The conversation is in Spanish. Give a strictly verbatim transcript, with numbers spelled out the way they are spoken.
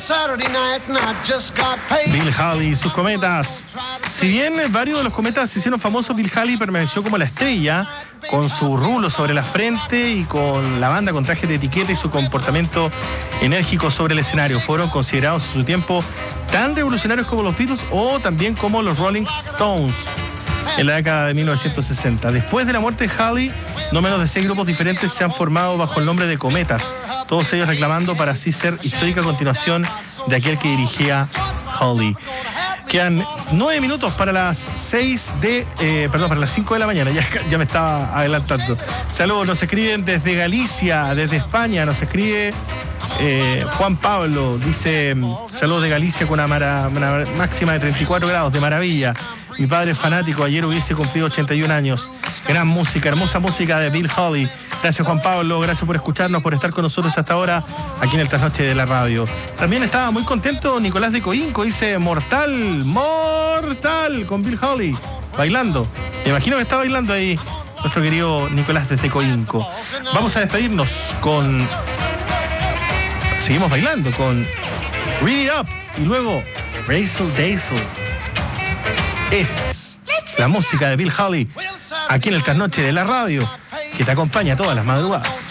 Bill Haley y sus cometas. Si bien varios de los cometas se hicieron famosos, Bill Haley permaneció como la estrella, con su rulo sobre la frente y con la banda con traje de etiqueta y su comportamiento enérgico sobre el escenario. Fueron considerados en su tiempo tan revolucionarios como los Beatles o también como los Rolling Stones en la década de mil novecientos sesenta. Después de la muerte de Haley, no menos de seis grupos diferentes se han formado bajo el nombre de Cometas, todos ellos reclamando para así ser histórica continuación de aquel que dirigía Haley. Quedan nueve minutos para las seis de, eh, perdón, para las cinco de la mañana, ya, ya me estaba adelantando. Saludos, nos escriben desde Galicia, desde España, nos escribe eh, Juan Pablo, dice, saludos de Galicia con una, mara, una máxima de treinta y cuatro grados, de maravilla. Mi padre es fanático, ayer hubiese cumplido ochenta y un años. Gran música, hermosa música de Bill Haley. Gracias, Juan Pablo, gracias por escucharnos, por estar con nosotros hasta ahora aquí en el Trasnoche de la Radio. También estaba muy contento Nicolás de Coinco, dice mortal, mortal, con Bill Haley, bailando. Me imagino que está bailando ahí nuestro querido Nicolás desde Coinco. Vamos a despedirnos con... Seguimos bailando con Read It Up y luego Razzle Dazzle. Es la música de Bill Haley aquí en el Trasnoche de la Radio, que te acompaña todas las madrugadas.